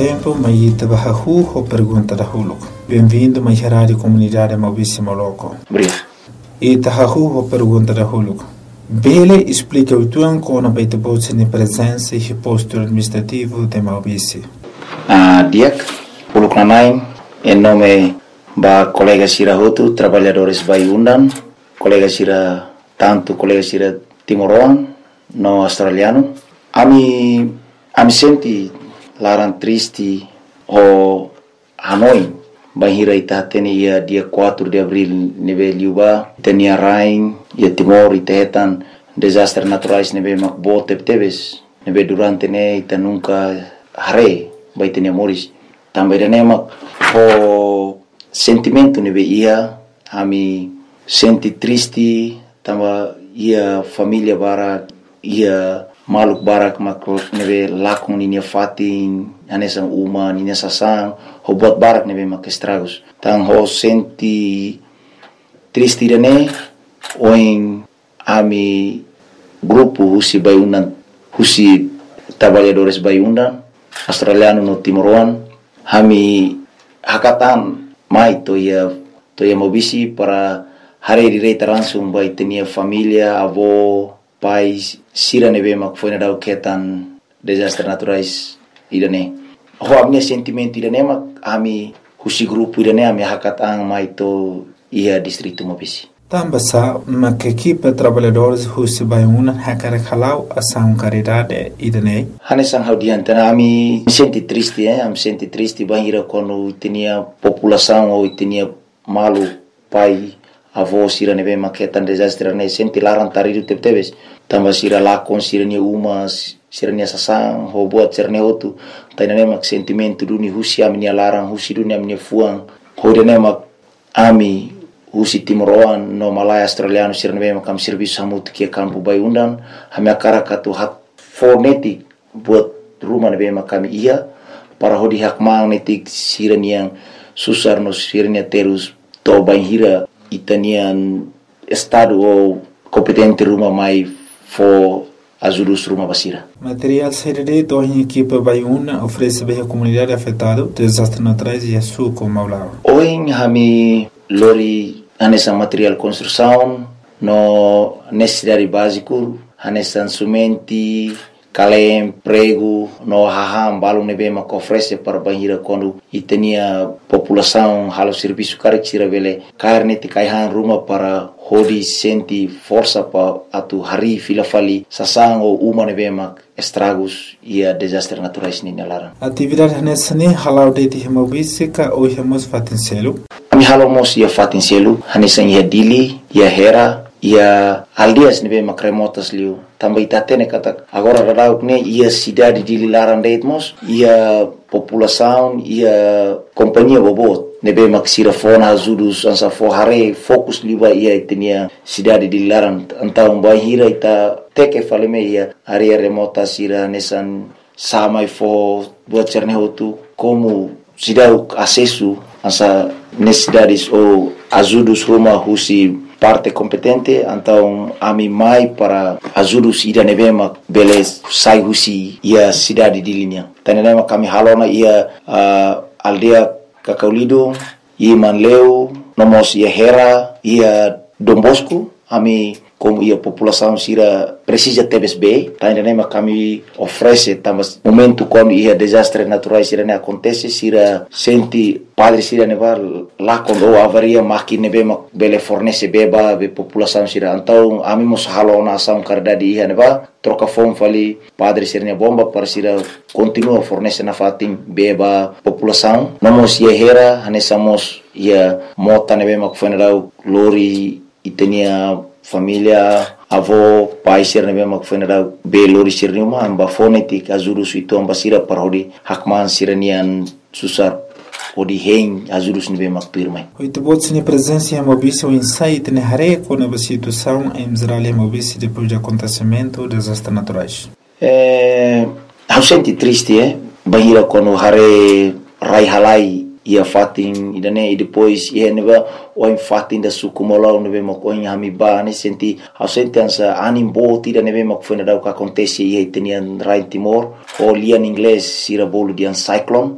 tempo, Maíta Bahahu, ou pergunta da Huluk. Bem-vindo, mais rádio comunidade Mauvício Moloco. Obrigado. E Tahahu, ou pergunta da Huluk. Bele explica o tuan com a beita bolsa de presença e posto administrativo de Mauvício. Diak, Huluk Nanain, em nome da colega Sira Hotu, trabalhadores Baiundan, colega Sira, tanto colega Sira Timoroan, no australiano. Ami senti larang triste o Hanoi. Bahira ita teni ia dia 4 de abril neve liuba tenia rain ia Timor ita hetan desastre naturais neve makbo tebes neve durante ne ita nunca hare bai tenia moris também ne mak o sentimento neve ia ami senti triste tamba ia família bara ia maluk barak mak neve lakung ninia fatin anesan uma ninia sasang ho buat barak neve mak estragos tang ho senti triste dane oin ami grupo husi Baiundan husi trabalhadores Baiundan australiano no Timoroan hami hakatan mai to ia Mauvício para hari direita langsung bai tenia família avó pais sira neve mak foi na dau ketan desastre naturais idane ho amne sentimento idane mak ami husi grupo idane ami hakatang mai to ia distrito Mauvício Tambasa mak equipe trabalhadores husi Baiundan hakare khalau asam caridade idane hanesang haudian tana ami senti triste am senti triste bahira kono tenia população ou tenia malu pai avó sira neve maketan desastre ne senti larang taridu tebes tamba sira lakon sira ni uma sira ni sasang ho buat sira ne hotu tainane mak sentimento duni husi ami ni larang husi duni ami fuang ho dene mak ami husi Timoroan no Malaya australiano sira neve makam serviço hamut ke kampu Baiundan hami akara katu hak fonetik buat rumah neve makam ia para hodi hak magnetik sira ni yang susar no sira ni terus to banhira itanian estado ou competente rumah mai for ajudus rumah basira. Material cedido em equipe Baiundan oferece bem a comunidade afetada desastre naturais e a sua como maulao. Oin hami lori anessa material construção no necessidade básico anessa sumenti kalem prego no haham balung nebe mak oferece para banhira quando itenia população halo serviço caricira vele carne te kaihan rumah para hodi senti força pa atu hari fila fali sasang ou uma nebe mak estragos ia desastre naturais ni nalara Atividade nessa ne halau de Mauvício ka ou hemos fatincelo ami halo mos ia fatincelo hanesa ia dili ia hera ia aldeas nebe mak remotas liu também tatene kata agora radauk ne ia cidade de Lilaran Deitmos ia população ia companhia bobot nebe mak sira fona azudus ansa fo hare fokus liba ia tenia cidade de Lilaran antau bahira ita teke faleme ia area remota sira nesan samai fo buat cerne hotu como cidade acesso ansa necessidades ou azudus rumah husi parte competente então ami mai para ajudus ida nevema beles sai husi ia cidade de linha tanema kami halona ia aldea Kakaulido ia Manleu nomos ia Hera ia Dom Bosco ami como ia população sira precisa TBSB tanema kami oferece tamas momento quando ia desastre naturais sira ne acontece sira senti padre sira neva lá quando avaria máquina nebe bele fornece beba be população sira então ami mos halona ação cardade ia neva troca fome fali padre sira ne bomba para sira continua fornece na fatim beba população nomos ia Hera hanesamos ia mota nebe mak funeral lori itenia família avó pai sir nebe mak funeral be lori sir numa amba fonetik azurus itu amba sira parodi hakman siranian susar odi hein azurus nebe mak pirmai oito bots ni presença em Mauvício insight ne hare com a situação em Israel e Mauvício depois do acontecimento desastres naturais eu senti triste bahira quando hare rai halai ia fatin idane e depois ia neva o fatin da sukumolau neve makoin hami ba ne senti ausente ansa animbo tira neve mak foi na que acontece ia tenian rai Timor o lian inglês sira bolo dian cyclone